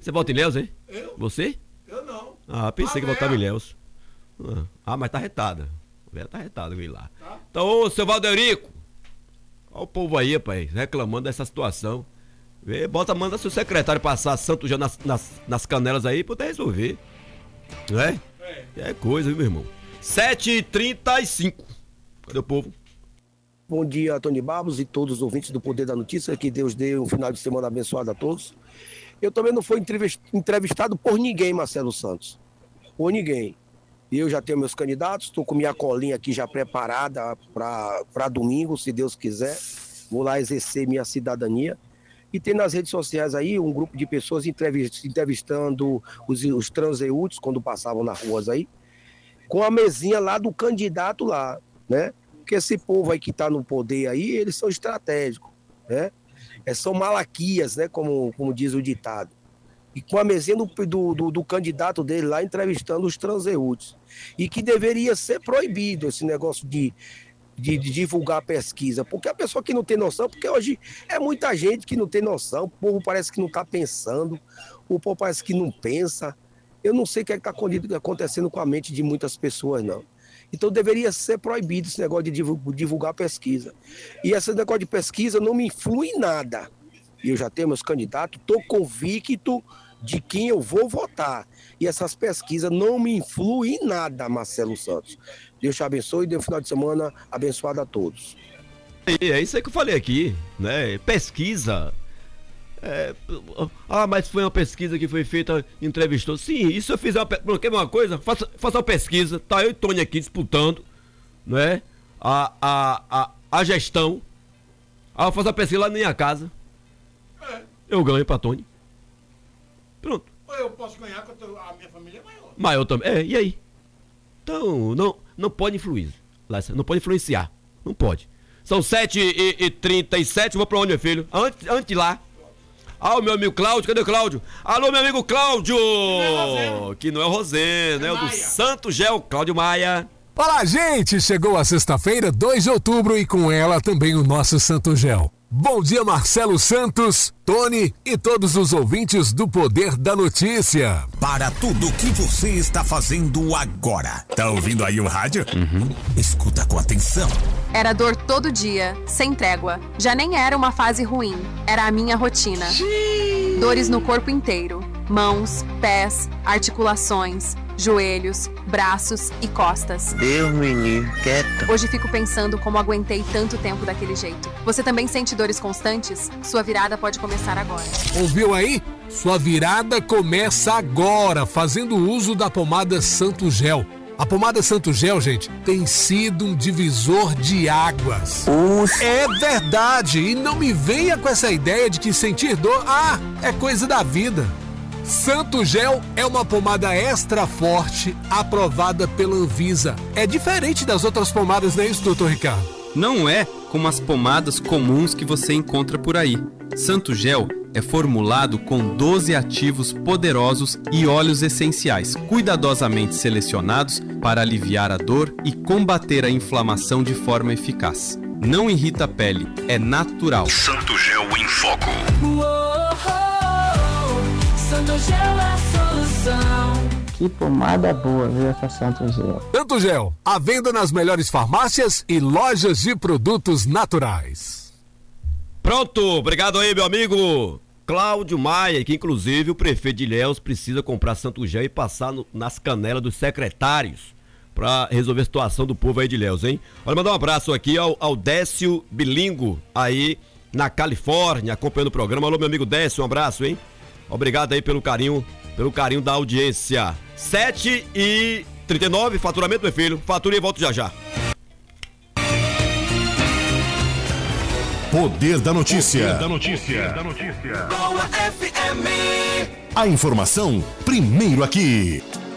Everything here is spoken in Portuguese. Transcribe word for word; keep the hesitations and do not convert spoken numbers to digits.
Você vota em Ilhéus, hein? Eu? Você? Eu não. Ah, pensei Ah, que votava é? em Ilhéus. Ah, mas tá retada. A velha tá retada, eu ir lá. Tá. Então, ô, seu Valderico, olha o povo aí, rapaz, reclamando dessa situação. Vê, bota, manda seu secretário passar Santo já nas, nas, nas canelas aí pra poder resolver. Não é? É. É coisa, viu, meu irmão? sete e trinta e cinco. Cadê o povo? Bom dia, Tony Barros e todos os ouvintes do Poder da Notícia. Que Deus dê um final de semana abençoado a todos. Eu também não fui entrevistado por ninguém, Marcelo Santos. Por ninguém. Eu já tenho meus candidatos, estou com minha colinha aqui já preparada para domingo, se Deus quiser. Vou lá exercer minha cidadania. E tem nas redes sociais aí um grupo de pessoas entrevistando os, os transeúntes quando passavam nas ruas aí, com a mesinha lá do candidato lá, né? Porque esse povo aí que está no poder aí, eles são estratégicos, né? É, são malaquias, né? Como, como diz o ditado. E com a mesinha do, do, do, do candidato dele lá entrevistando os transeúntes. E que deveria ser proibido esse negócio de, de, de divulgar pesquisa. Porque a pessoa que não tem noção, porque hoje é muita gente que não tem noção, o povo parece que não está pensando, o povo parece que não pensa. Eu não sei o que é está acontecendo com a mente de muitas pessoas, não. Então deveria ser proibido esse negócio de divulgar pesquisa. E esse negócio de pesquisa não me influi em nada. Eu já tenho meus candidatos, estou convicto de quem eu vou votar. E essas pesquisas não me influem em nada, Marcelo Santos. Deus te abençoe e dê um final de semana abençoado a todos. É isso aí que eu falei aqui, né? Pesquisa. É, ah, mas foi uma pesquisa que foi feita, entrevistou. Sim, isso eu fiz uma, quer uma coisa? Faça, faça uma pesquisa, tá eu e Tony aqui disputando, né? A, a, a, a gestão. Ah, eu faço uma pesquisa lá na minha casa. É. Eu ganho pra Tony. Pronto. Ou eu posso ganhar porque a minha família é maior. Maior também. É, e aí? Então, não, não pode influir. Não pode influenciar. Não pode. São sete e trinta e sete, vou pra onde, meu filho? Antes, antes lá. Ah, o meu amigo Cláudio, cadê o Cláudio? Alô, meu amigo Cláudio! Que não é o Roseno, é o do Santo Gel, Cláudio Maia. Olá, gente! Chegou a sexta-feira, dois de outubro, e com ela também o nosso Santo Gel. Bom dia, Marcelo Santos, Tony e todos os ouvintes do Poder da Notícia. Para tudo o que você está fazendo agora. Tá ouvindo aí o rádio? Uhum. Escuta com atenção. Era dor todo dia, sem trégua. Já nem era uma fase ruim, era a minha rotina. Xiii. Dores no corpo inteiro, mãos, pés, articulações, joelhos, braços e costas. Deus me livre, quieto. Hoje fico pensando como aguentei tanto tempo daquele jeito. Você também sente dores constantes? Sua virada pode começar agora. Ouviu aí? Sua virada começa agora, fazendo uso da pomada Santo Gel. A pomada Santo Gel, gente, tem sido um divisor de águas. Uxa. É verdade, e não me venha com essa ideia de que sentir dor, ah, é coisa da vida. Santo Gel é uma pomada extra forte, aprovada pela Anvisa. É diferente das outras pomadas, não é isso, doutor Ricardo? Não é como as pomadas comuns que você encontra por aí. Santo Gel é formulado com doze ativos poderosos e óleos essenciais, cuidadosamente selecionados para aliviar a dor e combater a inflamação de forma eficaz. Não irrita a pele, é natural. Santo Gel em Foco. Santo Gel é a solução. Que pomada boa, viu, essa Santo Gel. Santo Gel, à venda nas melhores farmácias e lojas de produtos naturais. Pronto, obrigado aí, meu amigo Cláudio Maia, que inclusive o prefeito de Ilhéus precisa comprar Santo Gel e passar no, nas canelas dos secretários para resolver a situação do povo aí de Ilhéus, hein? Olha, mandar um abraço aqui ao, ao Décio Bilingo, aí na Califórnia, acompanhando o programa. Alô, meu amigo Décio, um abraço, hein? Obrigado aí pelo carinho, pelo carinho da audiência. sete e trinta e nove, faturamento, meu filho. Fatura e volto já já. Poder da notícia. Poder da notícia. Poder da notícia. A informação primeiro aqui.